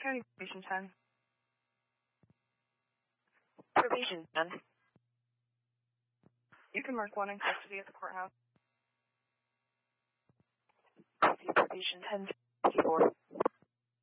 County Probation 10. Probation 10. You can mark 1 in custody at the courthouse. Probation 10, 54.